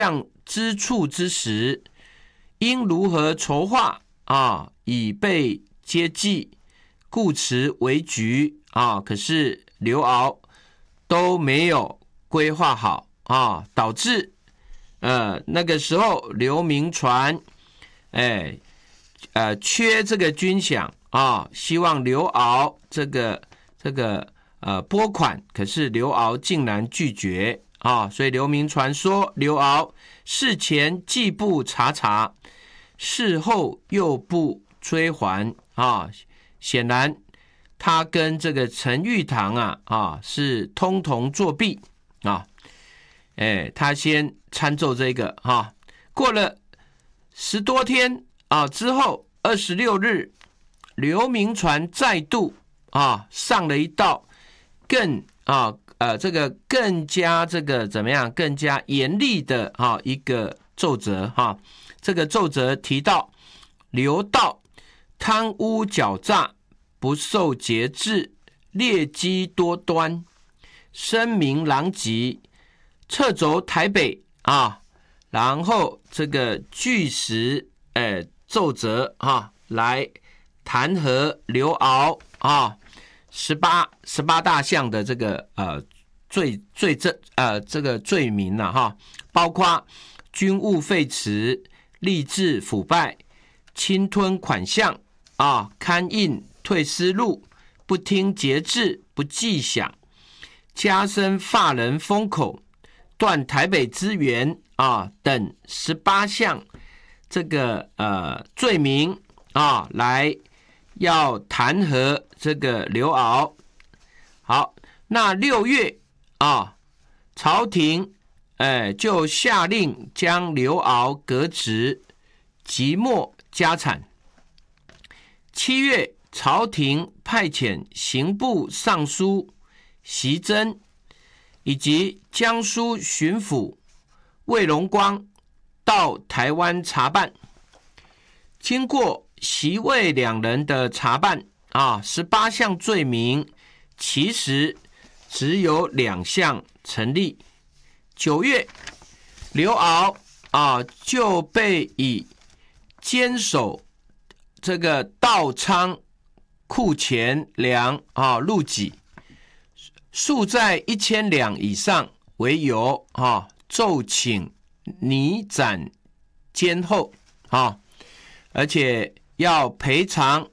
之处之时，应如何筹划以备接济，故持为局可是刘骜都没有规划好导致那个时候刘铭传缺这个军饷希望刘骜这个拨款，可是刘骜竟然拒绝所以刘铭传说刘骜事前既不查，事后又不追还显然他跟这个陈玉堂是通同作弊他先参奏这个过了10多天之后26日，刘铭传再度上了一道更更加怎么样更加严厉的一个奏折这个奏折提到刘道贪污狡诈，不受节制，劣迹多端，声名狼藉，撤走台北然后这个据实奏折来弹劾刘骜18大项的这个这个罪名包括军务废弛、吏治腐败、侵吞款项刊印退私录、不听节制、不记饷、加深法人封口、断台北资源等18项这个罪名来要弹劾这个刘骜。好，那6月朝廷就下令将刘骜革职，即没家产。7月，朝廷派遣刑部尚书习珍以及江苏巡抚魏荣光到台湾查办。经过习魏两人的查办18项罪名其实只有2项成立。9月，刘骜就被以坚守这个道仓库钱粮入己，数在1000两以上为由奏请拟斩监候而且要赔偿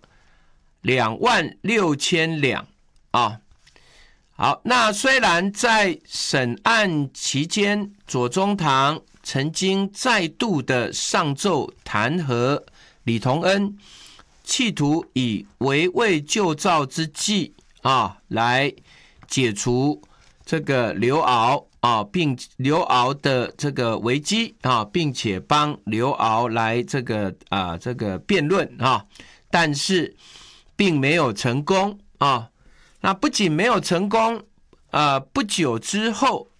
26000两好，那虽然在审案期间，左宗棠曾经再度的上奏弹劾李同恩，企图以围魏救赵之计来解除这个刘骜并刘骜的这个危机并且帮刘骜来这个辩论但是并没有成功那不仅没有成功不久之后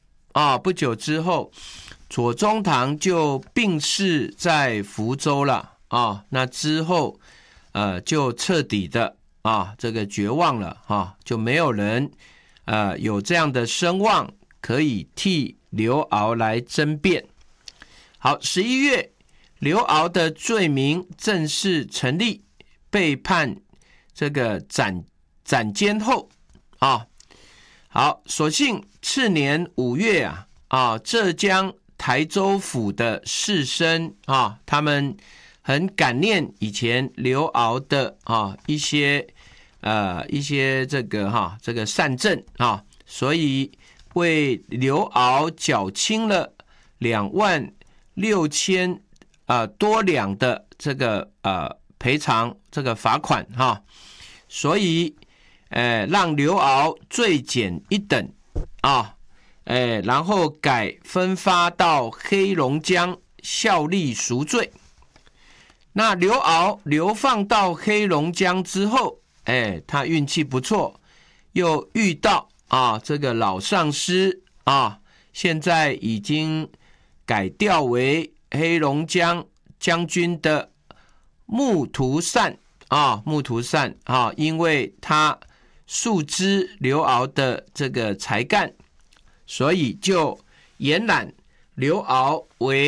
左宗棠就病逝在福州了那之后就彻底的这个绝望了就没有人有这样的声望可以替刘骜来争辩。好，11月，刘骜的罪名正式成立，被判这个斩监候好，所幸次年5月浙江台州府的士绅他们很感念以前刘骜的一些这个善政所以为刘骜缴清了26000多两的这个赔偿这个罚款所以让刘骜罪减1等然后改分发到黑龙江效力赎罪。那刘骜流放到黑龙江之后他运气不错，又遇到这个老上司现在已经改调为黑龙江将军的穆图善因为他素知刘骜的这个才干，所以就延揽刘敖为